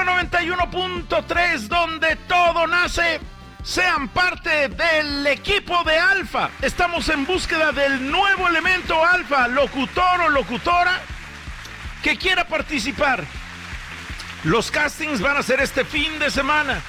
91.3, donde todo nace. Sean parte del equipo de Alfa. Estamos en búsqueda del nuevo elemento Alfa, locutor o locutora que quiera participar. Los castings van a ser este fin de semana.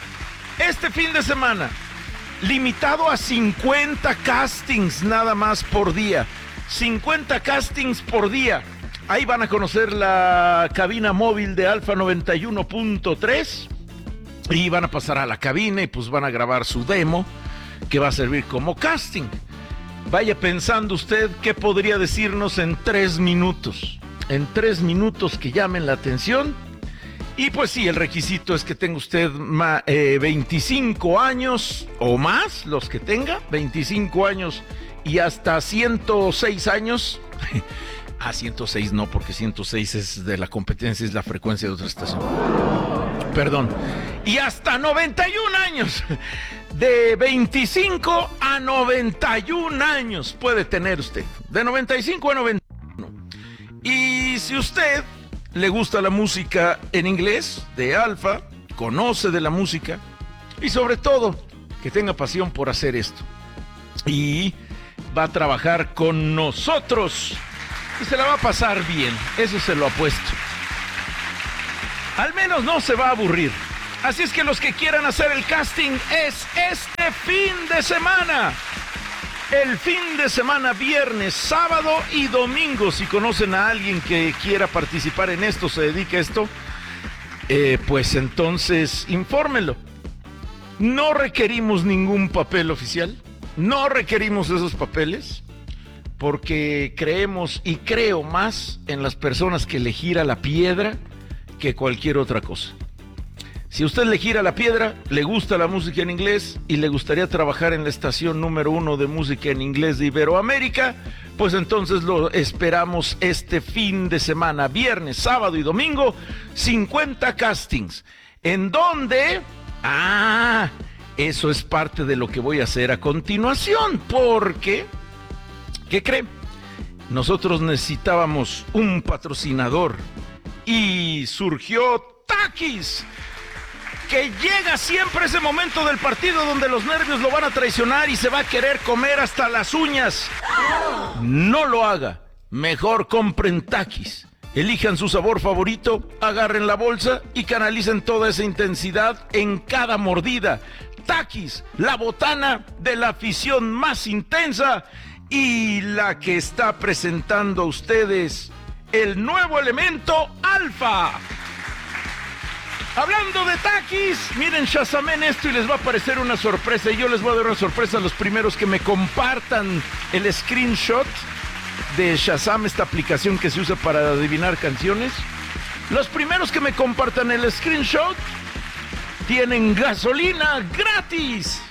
Limitado a 50 castings nada más por día. 50 castings por día. Ahí van a conocer la cabina móvil de Alfa 91.3 y van a pasar a la cabina y pues van a grabar su demo que va a servir como casting. Vaya pensando usted qué podría decirnos en 3 minutos. En 3 minutos que llamen la atención. Y pues sí, el requisito es que tenga usted 25 años o más, los que tenga, 25 años y hasta 106 años. 106 no, porque 106 es de la competencia, es la frecuencia de otra estación. Perdón. Y hasta 91 años. De 25 a 91 años puede tener usted. De 95 a 91. Y si usted le gusta la música en inglés de Alfa, conoce de la música y sobre todo que tenga pasión por hacer esto. Y va a trabajar con nosotros. Y se la va a pasar bien, eso se lo apuesto. Al menos no se va a aburrir. Así es que los que quieran hacer el casting es este fin de semana. El fin de semana, viernes, sábado y domingo. Si conocen a alguien que quiera participar en esto, se dedica a esto, pues entonces infórmenlo. No requerimos ningún papel oficial. No requerimos esos papeles. Porque creemos y creo más en las personas que le gira la piedra que cualquier otra cosa. Si usted le gira la piedra, le gusta la música en inglés y le gustaría trabajar en la estación número 1 de música en inglés de Iberoamérica, pues entonces lo esperamos este fin de semana, viernes, sábado y domingo, 50 castings. ¿En dónde? Eso es parte de lo que voy a hacer a continuación, porque ¿qué cree? Nosotros necesitábamos un patrocinador y surgió Takis, que llega siempre ese momento del partido donde los nervios lo van a traicionar y se va a querer comer hasta las uñas. No lo haga, mejor compren Takis. Elijan su sabor favorito, agarren la bolsa y canalicen toda esa intensidad en cada mordida. Takis, la botana de la afición más intensa y la que está presentando a ustedes el nuevo elemento Alfa. Hablando de Takis, miren, shazamen esto y les va a aparecer una sorpresa. Y yo les voy a dar una sorpresa a los primeros que me compartan el screenshot de Shazam, esta aplicación que se usa para adivinar canciones. Los primeros que me compartan el screenshot tienen gasolina gratis.